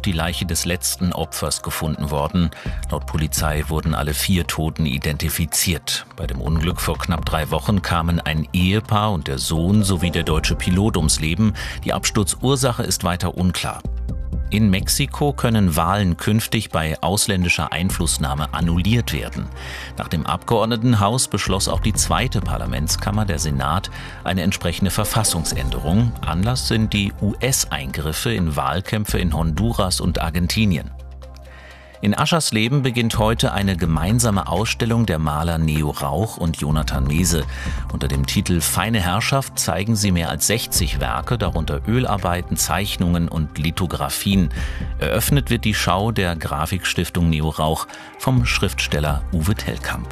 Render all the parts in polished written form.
die Leiche des letzten Opfers gefunden worden. Laut Polizei wurden alle 4 Toten identifiziert. Bei dem Unglück vor knapp 3 Wochen kamen ein Ehepaar und der Sohn sowie der deutsche Pilot ums Leben. Die Absturzursache ist weiter unklar. In Mexiko können Wahlen künftig bei ausländischer Einflussnahme annulliert werden. Nach dem Abgeordnetenhaus beschloss auch die zweite Parlamentskammer, der Senat, eine entsprechende Verfassungsänderung. Anlass sind die US-Eingriffe in Wahlkämpfe in Honduras und Argentinien. In Aschersleben beginnt heute eine gemeinsame Ausstellung der Maler Neo Rauch und Jonathan Mese. Unter dem Titel Feine Herrschaft zeigen sie mehr als 60 Werke, darunter Ölarbeiten, Zeichnungen und Lithografien. Eröffnet wird die Schau der Grafikstiftung Neo Rauch vom Schriftsteller Uwe Tellkamp.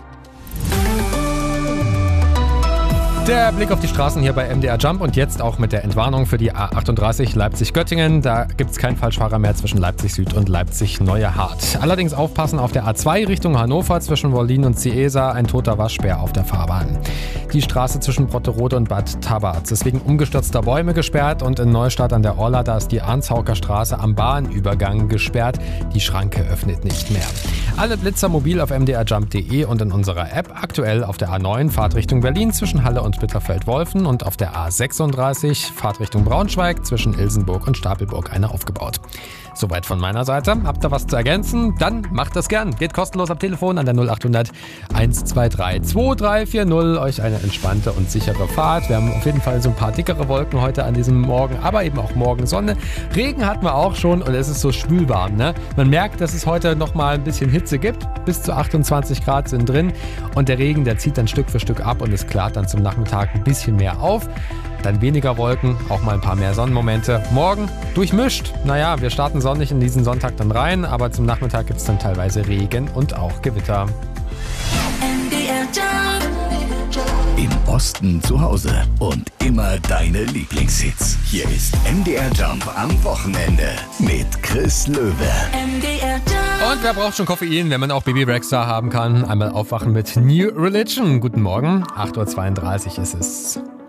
Der Blick auf die Straßen hier bei MDR Jump und jetzt auch mit der Entwarnung für die A38 Leipzig-Göttingen. Da gibt es keinen Falschfahrer mehr zwischen Leipzig Süd und Leipzig Neue Hart. Allerdings aufpassen auf der A2 Richtung Hannover zwischen Wollin und Ciesa, ein toter Waschbär auf der Fahrbahn. Die Straße zwischen Brotterode und Bad Tabarz ist wegen umgestürzter Bäume gesperrt und in Neustadt an der Orla, da ist die Arnshauker Straße am Bahnübergang gesperrt. Die Schranke öffnet nicht mehr. Alle Blitzer mobil auf mdrjump.de und in unserer App. Aktuell auf der A9 Fahrtrichtung Berlin zwischen Halle und Bitterfeld-Wolfen und auf der A36 Fahrtrichtung Braunschweig zwischen Ilsenburg und Stapelburg eine aufgebaut. Soweit von meiner Seite. Habt ihr was zu ergänzen? Dann macht das gern. Geht kostenlos am Telefon an der 0800 123 2340. Euch eine entspannte und sichere Fahrt. Wir haben auf jeden Fall so ein paar dickere Wolken heute an diesem Morgen, aber eben auch morgen Sonne. Regen hatten wir auch schon und es ist so schwülwarm. Ne? Man merkt, dass es heute noch mal ein bisschen Hitze gibt. Bis zu 28 Grad sind drin und der Regen, der zieht dann Stück für Stück ab und es klart dann zum Nachmittag ein bisschen mehr auf. Dann weniger Wolken, auch mal ein paar mehr Sonnenmomente. Morgen durchmischt. Naja, wir starten sonnig in diesen Sonntag dann rein, aber zum Nachmittag gibt es dann teilweise Regen und auch Gewitter. Im Osten zu Hause und immer deine Lieblingshits. Hier ist MDR Jump am Wochenende mit Chris Löwe. MDR Jump. Und wer braucht schon Koffein, wenn man auch Baby Rexha haben kann? Einmal aufwachen mit New Religion. Guten Morgen, 8.32 Uhr ist es.